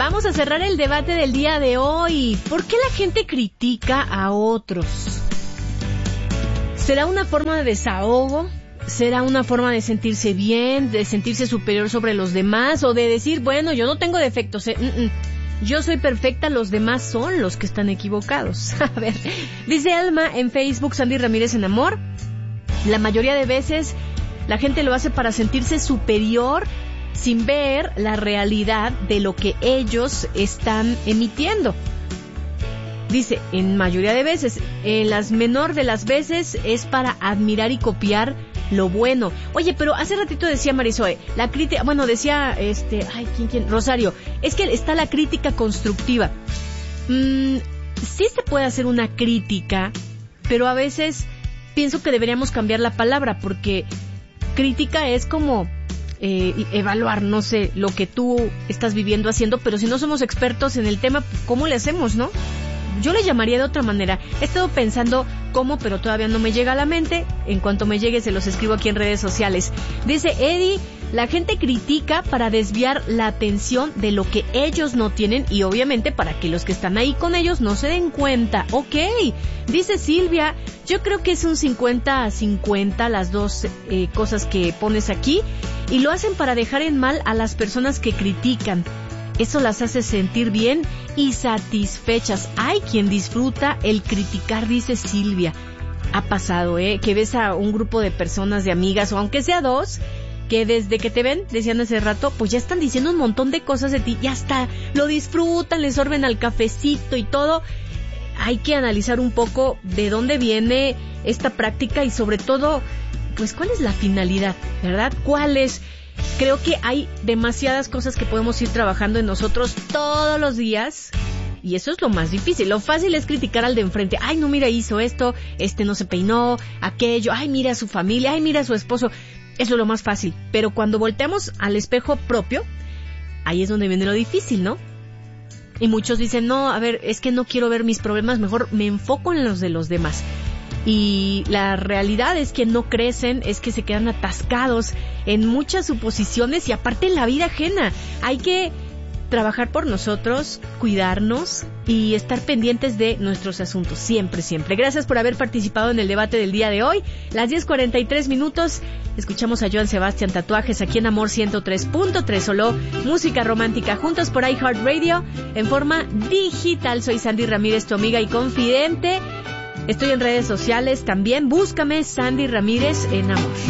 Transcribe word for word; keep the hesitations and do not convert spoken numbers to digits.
Vamos a cerrar el debate del día de hoy. ¿Por qué la gente critica a otros? ¿Será una forma de desahogo? ¿Será una forma de sentirse bien, de sentirse superior sobre los demás? ¿O de decir, bueno, yo no tengo defectos, eh? mm, mm. yo soy perfecta, los demás son los que están equivocados? A ver, dice Alma en Facebook, Sandy Ramírez en Amor. La mayoría de veces la gente lo hace para sentirse superior sin ver la realidad de lo que ellos están emitiendo. Dice, en mayoría de veces, en las menor de las veces es para admirar y copiar lo bueno. Oye, pero hace ratito decía Marisoe, la crítica, bueno, decía, este, ay, ¿quién, quién? Rosario, es que está la crítica constructiva. Mm, sí se puede hacer una crítica, pero a veces pienso que deberíamos cambiar la palabra, porque crítica es como eh, evaluar, no sé, lo que tú estás viviendo, haciendo, pero si no somos expertos en el tema, ¿cómo le hacemos, no? Yo le llamaría de otra manera. He estado pensando cómo, pero todavía no me llega a la mente. En cuanto me llegue se los escribo aquí en redes sociales. Dice Eddie, la gente critica para desviar la atención de lo que ellos no tienen y obviamente para que los que están ahí con ellos no se den cuenta. Ok, dice Silvia, yo creo que es un cincuenta a cincuenta las dos eh, cosas que pones aquí y lo hacen para dejar en mal a las personas que critican. Eso las hace sentir bien y satisfechas. Hay quien disfruta el criticar, dice Silvia. Ha pasado, ¿eh? Que ves a un grupo de personas, de amigas, o aunque sea dos, que desde que te ven, decían hace rato, pues ya están diciendo un montón de cosas de ti. Ya está, lo disfrutan, les sorben al cafecito y todo. Hay que analizar un poco de dónde viene esta práctica y sobre todo, pues cuál es la finalidad, ¿verdad? ¿Cuál es? Creo que hay demasiadas cosas que podemos ir trabajando en nosotros todos los días y eso es lo más difícil. Lo fácil es criticar al de enfrente. Ay, no, mira, hizo esto, este no se peinó, aquello, ay, mira a su familia, ay, mira a su esposo. Eso es lo más fácil. Pero cuando volteamos al espejo propio, ahí es donde viene lo difícil, ¿no? Y muchos dicen, no, a ver, es que no quiero ver mis problemas, mejor me enfoco en los de los demás. Y la realidad es que no crecen, es que se quedan atascados en muchas suposiciones y aparte en la vida ajena. Hay que trabajar por nosotros, cuidarnos y estar pendientes de nuestros asuntos, siempre, siempre. Gracias por haber participado en el debate del día de hoy. Las diez cuarenta y tres minutos, escuchamos a Joan Sebastián Tatuajes aquí en Amor ciento tres punto tres, solo música romántica, juntos por iHeartRadio en forma digital. Soy Sandy Ramírez, tu amiga y confidente. Estoy en redes sociales también. Búscame Sandy Ramírez en Amor.